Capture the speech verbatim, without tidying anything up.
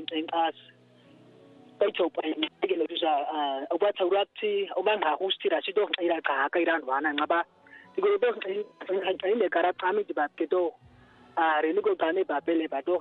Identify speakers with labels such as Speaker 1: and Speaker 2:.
Speaker 1: ngincas bayitho bayike lokuza obatha urathi obanga hostira sido ira cha ka irandwana ngaba dikolo ngine karaqami dibaketo a re le go gane ba pele ba do